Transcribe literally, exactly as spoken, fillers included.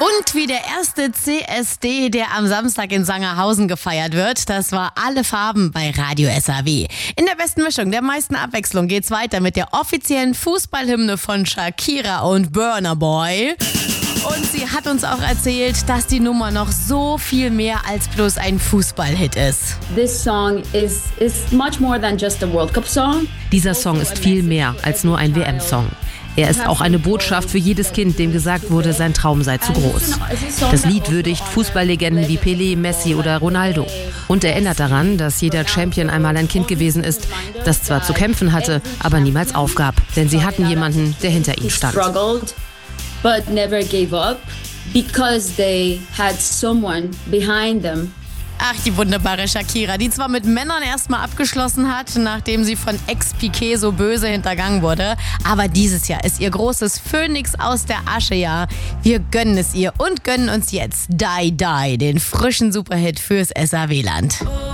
Und wie der erste C S D, der am Samstag in Sangerhausen gefeiert wird, das war Alle Farben bei Radio S A W. In der besten Mischung, der meisten Abwechslung geht's weiter mit der offiziellen Fußballhymne von Shakira und Burna Boy. Und sie hat uns auch erzählt, dass die Nummer noch so viel mehr als bloß ein Fußballhit ist. This song is, is much more than just a World Cup song. Dieser Song ist viel mehr als nur ein W M-Song. Er ist auch eine Botschaft für jedes Kind, dem gesagt wurde, sein Traum sei zu groß. Das Lied würdigt Fußballlegenden wie Pelé, Messi oder Ronaldo und erinnert daran, dass jeder Champion einmal ein Kind gewesen ist, das zwar zu kämpfen hatte, aber niemals aufgab, denn sie hatten jemanden, der hinter ihnen stand. But never gave up because they had someone behind them. Ach, die wunderbare Shakira, die zwar mit Männern erstmal abgeschlossen hat, nachdem sie von Ex-Piqué so böse hintergangen wurde, aber dieses Jahr ist ihr großes Phönix aus der Asche-Jahr. Wir gönnen es ihr und gönnen uns jetzt Die Die, den frischen Superhit fürs S A W-Land.